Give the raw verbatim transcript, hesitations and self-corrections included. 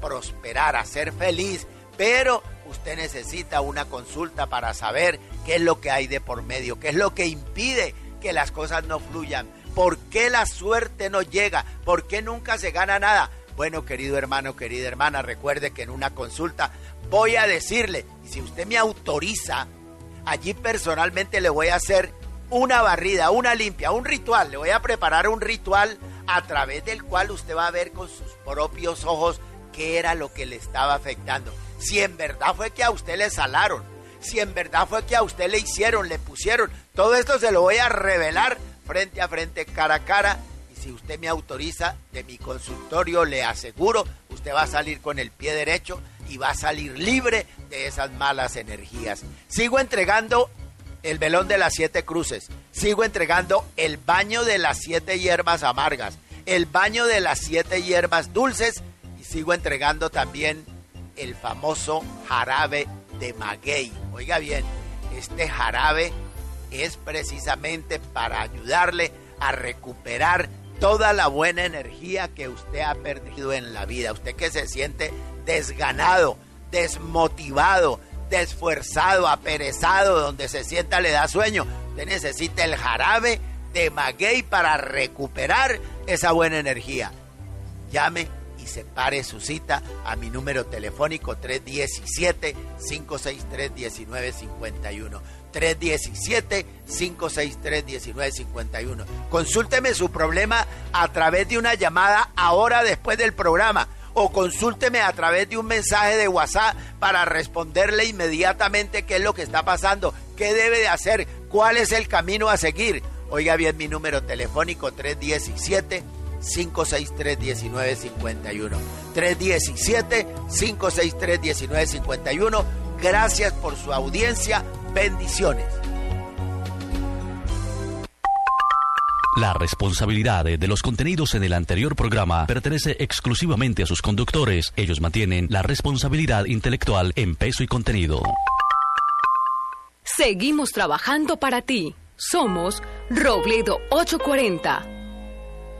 prosperar, a ser feliz, pero usted necesita una consulta para saber qué es lo que hay de por medio, qué es lo que impide que las cosas no fluyan, por qué la suerte no llega, por qué nunca se gana nada. Bueno, querido hermano, querida hermana, recuerde que en una consulta voy a decirle, y si usted me autoriza, allí personalmente le voy a hacer una barrida, una limpia, un ritual, le voy a preparar un ritual a través del cual usted va a ver con sus propios ojos qué era lo que le estaba afectando. Si en verdad fue que a usted le salaron, si en verdad fue que a usted le hicieron, le pusieron, todo esto se lo voy a revelar frente a frente, cara a cara. Y si usted me autoriza, de mi consultorio le aseguro, usted va a salir con el pie derecho y va a salir libre de esas malas energías. Sigo entregando el velón de las siete cruces, sigo entregando el baño de las siete hierbas amargas, el baño de las siete hierbas dulces, y sigo entregando también el famoso jarabe de maguey. Oiga bien, este jarabe es precisamente para ayudarle a recuperar toda la buena energía que usted ha perdido en la vida. Usted que se siente desganado, desmotivado, desfuerzado, aperezado, donde se sienta le da sueño. Usted necesita el jarabe de maguey para recuperar esa buena energía. Llame y separe su cita a mi número telefónico tres uno siete, cinco seis tres, uno nueve cinco uno. tres uno siete, cinco seis tres, uno nueve cinco uno. Consúlteme su problema a través de una llamada ahora después del programa, o consúlteme a través de un mensaje de WhatsApp para responderle inmediatamente qué es lo que está pasando, qué debe de hacer, cuál es el camino a seguir. Oiga bien mi número telefónico tres uno siete, cinco seis tres, uno nueve cinco uno. tres uno siete, cinco seis tres, uno nueve cinco uno. Gracias por su audiencia. Bendiciones. La responsabilidad de los contenidos en el anterior programa pertenece exclusivamente a sus conductores. Ellos mantienen la responsabilidad intelectual en peso y contenido. Seguimos trabajando para ti. Somos Robledo ochocientos cuarenta.